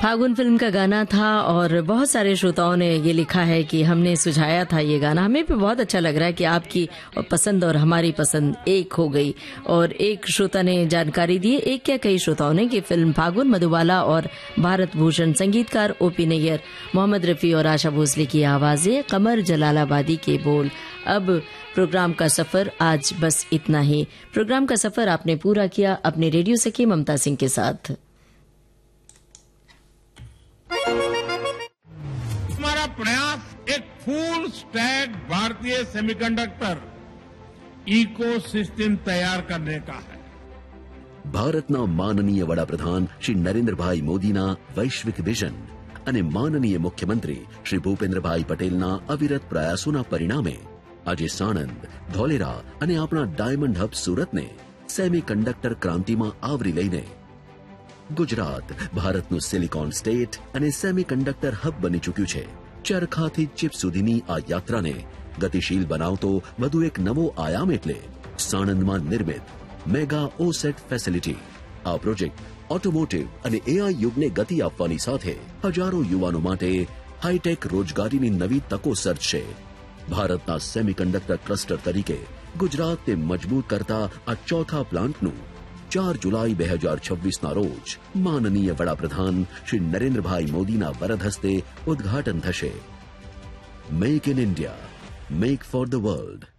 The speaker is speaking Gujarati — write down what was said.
फागुन फिल्म का गाना था और बहुत सारे श्रोताओं ने ये लिखा है कि हमने सुझाया था ये गाना। हमें भी बहुत अच्छा लग रहा है कि आपकी पसंद और हमारी पसंद एक हो गई। और एक श्रोता ने जानकारी दी, एक क्या कई श्रोताओं ने, कि फिल्म फागुन मधुबाला और भारत भूषण, संगीतकार ओपी नैयर, मोहम्मद रफी और आशा भोसले की आवाजें, कमर जलालाबादी के बोल। अब प्रोग्राम का सफर आज बस इतना ही। प्रोग्राम का सफर आपने पूरा किया अपने रेडियो सखी ममता सिंह के साथ। हमारा प्रयास एक फुल स्टैक भारतीय सेमीकंडक्टर इकोसिस्टम तैयार करने का है। ભારતના માનનીય વડાપ્રધાન શ્રી નરેન્દ્રભાઈ મોદીના વૈશ્વિક વિઝન અને માનનીય મુખ્યમંત્રી શ્રી ભૂપેન્દ્રભાઈ પટેલના અવિરત પ્રયાસોના પરિણામે આજે સાણંદ, ધોલેરા અને આપણા ડાયમંડ હબ સુરતને સેમીકન્ડક્ટર ક્રાંતિમાં આવરી લઈને ગુજરાત ભારતનું સિલિકોન સ્ટેટ અને સેમીકન્ડક્ટર હબ બની ચૂક્યું છે। ચરખાથી ચિપ સુધીની આ યાત્રાને ગતિશીલ બનાવતો વધુ એક નવો આયામ એટલે સાણંદમાં નિર્મિત મેગા ઓસેટ ફેસિલિટી। આ પ્રોજેક્ટ ઓટોમોટિવ અને એઆઈ યુગને ગતિ આપવાની સાથે હજારો યુવાનો માટે હાઈટેક રોજગારીની નવી તકો સર્જશે। ભારતના સેમીકન્ડક્ટર ક્લસ્ટર તરીકે ગુજરાતને મજબૂત કરતા આ ચોથા પ્લાન્ટનું 4 જુલાઈ 2026ના રોજ માનનીય વડાપ્રધાન શ્રી નરેન્દ્રભાઈ મોદીના વરદ હસ્તે ઉદ્ઘાટન થશે। Make in India, make for the world.